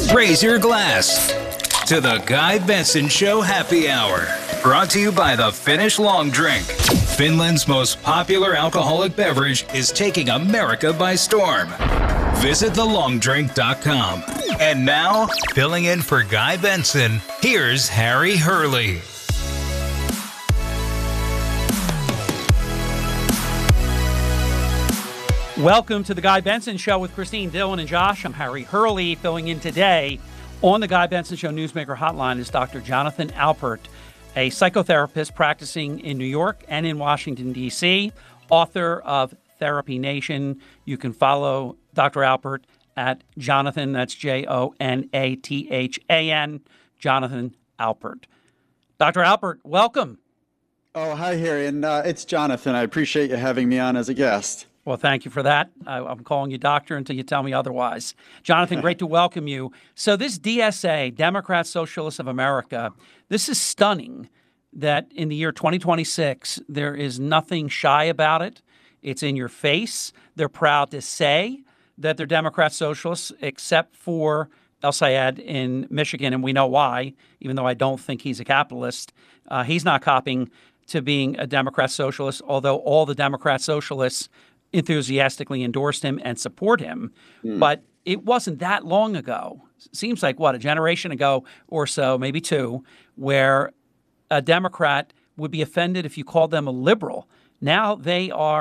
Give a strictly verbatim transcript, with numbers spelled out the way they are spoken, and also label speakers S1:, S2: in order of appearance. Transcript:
S1: Raise your glass to the Guy Benson Show Happy Hour. Brought to you by the Finnish Long Drink. Finland's most popular alcoholic beverage is taking America by storm. Visit the long drink dot com. And now, filling in for Guy Benson, here's Harry Hurley.
S2: Welcome to the Guy Benson Show with Christine Dillon and Josh. I'm Harry Hurley. Filling in today on the Guy Benson Show Newsmaker Hotline is Doctor Jonathan Alpert, a psychotherapist practicing in New York and in Washington, D C, author of Therapy Nation. You can follow Doctor Alpert at Jonathan, that's J O N A T H A N, Jonathan Alpert. Doctor Alpert, welcome.
S3: Oh, hi, Harry, and uh, it's Jonathan. I appreciate you having me on as a guest.
S2: Well, thank you for that. I, I'm calling you doctor until you tell me otherwise. Jonathan, great to welcome you. So this D S A, Democrat Socialists of America, this is stunning that in the year twenty twenty-six, there is nothing shy about it. It's in your face. They're proud to say that they're Democrat Socialists, except for El Sayed in Michigan, and we know why, even though I don't think he's a capitalist. Uh, he's not copying to being a Democrat Socialist, although all the Democrat Socialists enthusiastically endorsed him and support him. Mm. But it wasn't that long ago. Seems like, what, a generation ago or so, maybe two, where a Democrat would be offended if you called them a liberal. Now they are